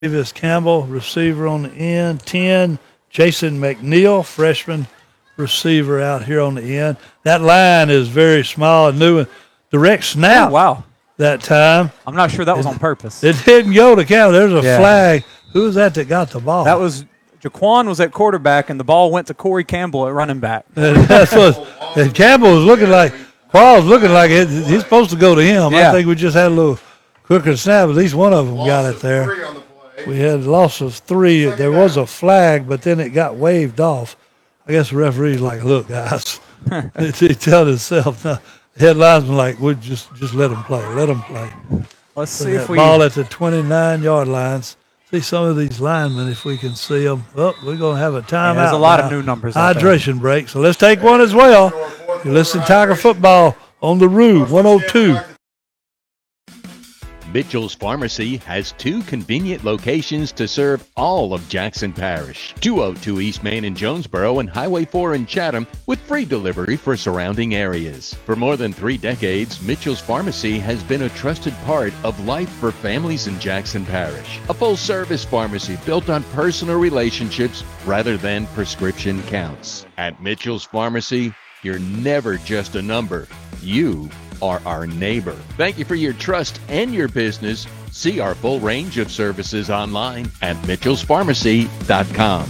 Davis Campbell, receiver on the end. 10, Jason McNeil, freshman receiver out here on the end. That line is very small and new. Direct snap. Oh, wow. That time. I'm not sure that was on purpose. It didn't go to Campbell. There's a flag. Who was that got the ball? That was Jaquan was at quarterback, and the ball went to Corey Campbell at running back. That's what. And Campbell was looking like. Qualls looking like he's supposed to go to him. Yeah. I think we just had a little quicker snap. At least one of them got it there. We had loss of 3. There was a flag, but then it got waved off. I guess the referee's like, look, guys. He told himself. The head linesman like, we'll just let them play. Let them play. Let's see if we. Ball at the 29-yard lines. See some of these linemen if we can see them. Oh, we're going to have a timeout. There's a lot of new numbers. Hydration break. So let's take one as well. You listen to Tiger Football on the Roo 102. Mitchell's Pharmacy has 2 convenient locations to serve all of Jackson Parish. 202 East Main in Jonesboro and Highway 4 in Chatham with free delivery for surrounding areas. For more than 3 decades, Mitchell's Pharmacy has been a trusted part of life for families in Jackson Parish. A full-service pharmacy built on personal relationships rather than prescription counts. At Mitchell's Pharmacy, you're never just a number. You are our neighbor. Thank you for your trust and your business. See our full range of services online at mitchellspharmacy.com.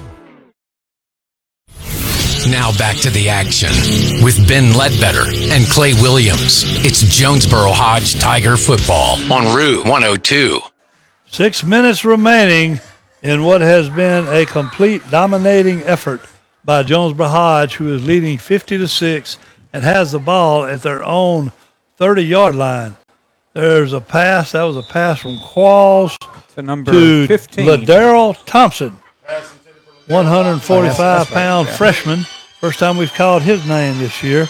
Now back to the action with Ben Ledbetter and Clay Williams. It's Jonesboro Hodge Tiger football on Route 102. 6 minutes remaining in what has been a complete dominating effort by Jonesboro Hodge, who is leading 50-6 and has the ball at their own 30-yard line. There's a pass. That was a pass from Qualls to number to 15. Ladero Thompson, 145-pound freshman. First time we've called his name this year.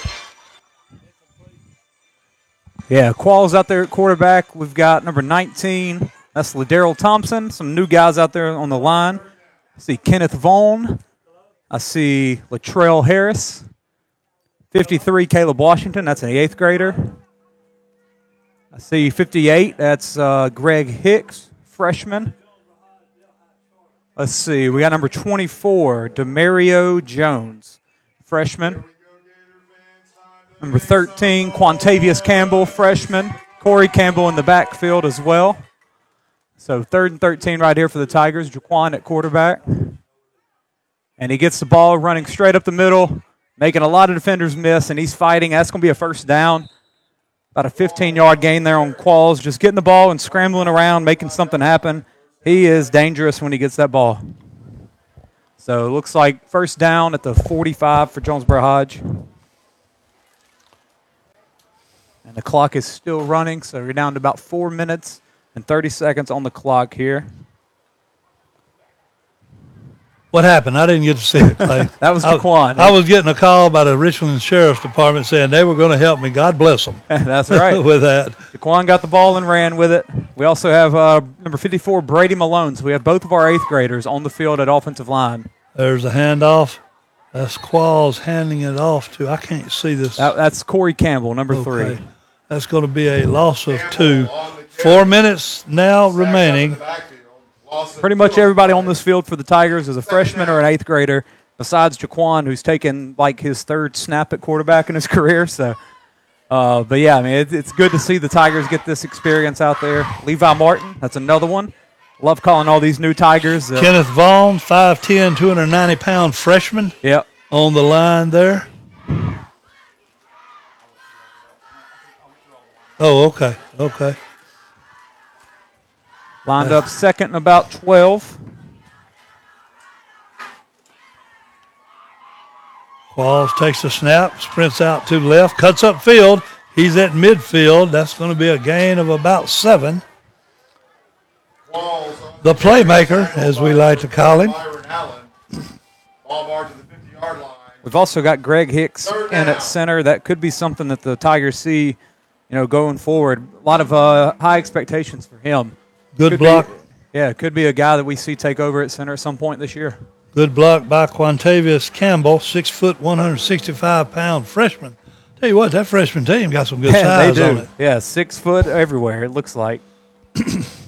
Yeah, Qualls out there at quarterback. We've got number 19. That's Ladero Thompson. Some new guys out there on the line. I see Kenneth Vaughn. I see Latrell Harris. 53, Caleb Washington. That's an 8th grader. I see 58. That's Greg Hicks, freshman. Let's see. We got number 24, Demario Jones, freshman. Number 13, Quantavious Campbell, freshman. Corey Campbell in the backfield as well. So 3rd and 13 right here for the Tigers. Jaquan at quarterback. And he gets the ball running straight up the middle, making a lot of defenders miss, and he's fighting. That's going to be a first down. About a 15-yard gain there on Qualls, just getting the ball and scrambling around, making something happen. He is dangerous when he gets that ball. So it looks like first down at the 45 for Jonesboro Hodge. And the clock is still running, so we're down to about 4 minutes and 30 seconds on the clock here. What happened? I didn't get to see it, Clay. That was Jaquan. I was getting a call by the Richland Sheriff's Department saying they were going to help me. God bless them. That's right. With that. Jaquan got the ball and ran with it. We also have number 54, Brady Malone. So we have both of our 8th graders on the field at offensive line. There's a handoff. That's Qualls handing it off to, I can't see this. That's Corey Campbell, number 3. That's going to be a loss of 2. 4 minutes now remaining. Pretty much everybody on this field for the Tigers is a freshman or an 8th grader, besides Jaquan, who's taken like his 3rd snap at quarterback in his career. So, but yeah, I mean, it's good to see the Tigers get this experience out there. Levi Martin, that's another one. Love calling all these new Tigers. Kenneth Vaughn, 5'10", 290-pound freshman. Yep. On the line there. Oh, okay, okay. Lined up second and about 12. Qualls takes the snap, sprints out to the left, cuts up field. He's at midfield. That's going to be a gain of about 7. The playmaker, as we like to call him. We've also got Greg Hicks in at center. That could be something that the Tigers see, going forward. A lot of high expectations for him. Good block. Could be a guy that we see take over at center at some point this year. Good block by Quantavious Campbell, 6 foot, 165-pound freshman. Tell you what, that freshman team got some good size on it. Yeah, 6 foot everywhere, it looks like.